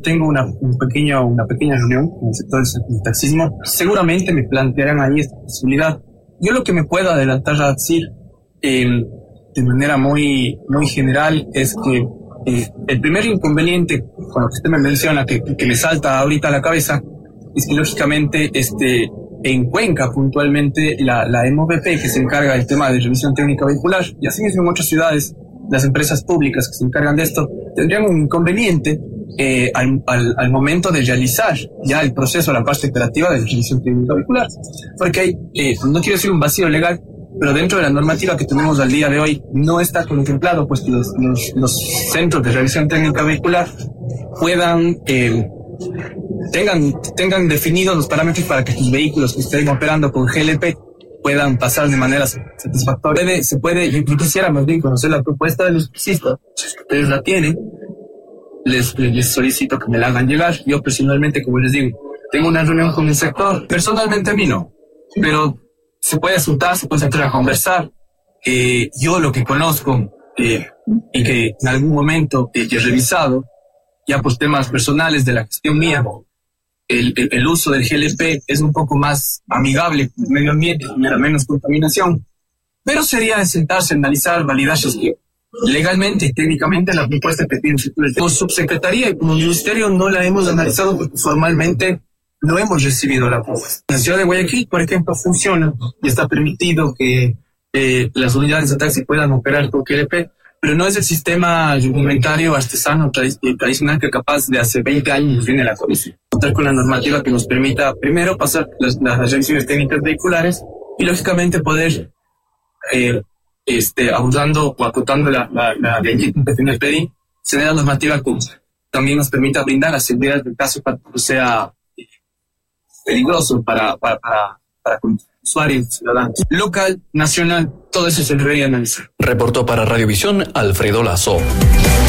tengo una pequeña reunión con el sector del taxismo. Seguramente me plantearán ahí esta posibilidad. Yo lo que me puedo adelantar a decir de manera muy general es que el primer inconveniente con lo que usted me menciona, que me salta ahorita a la cabeza, es que lógicamente en Cuenca puntualmente la MOVP, que se encarga del tema de revisión técnica vehicular, y así mismo en otras ciudades, las empresas públicas que se encargan de esto, tendrían un inconveniente al momento de realizar ya el proceso, la parte operativa de la revisión técnica vehicular. Porque hay, no quiero decir un vacío legal, pero dentro de la normativa que tenemos al día de hoy no está contemplado pues que los centros de revisión técnica vehicular puedan tengan definidos los parámetros para que sus vehículos que estén operando con GLP puedan pasar de manera satisfactoria. Yo quisiera más bien conocer la propuesta de los taxistas. Si ustedes la tienen, les solicito que me la hagan llegar. Yo personalmente, como les digo, tengo una reunión con el sector. Personalmente a mí no, pero se puede sentar, se puede sentar a conversar. Yo lo que conozco y que en algún momento he revisado, ya por temas personales de la gestión mía, el uso del GLP es un poco más amigable con el medio ambiente, genera menos contaminación, pero sería de sentarse, analizar, validar si es que legalmente y técnicamente la propuesta que tiene el sector. Como subsecretaría y como ministerio no la hemos analizado porque formalmente no hemos recibido la propuesta. En la ciudad de Guayaquil, por ejemplo, funciona y está permitido que las unidades de taxi puedan operar con GLP, pero no es el sistema rudimentario, artesano, tradicional que capaz de hace 20 años viene la comisión. Contar con la normativa que nos permita primero pasar las revisiones técnicas vehiculares y lógicamente poder, abundando o acotando la ley que tiene el PEDI, tener la normativa que también nos permita brindar la seguridad del caso para que no sea peligroso para usuarios, ciudadanos. Local, nacional, todo eso se debería analizar. Reportó para Radiovisión Alfredo Lazo.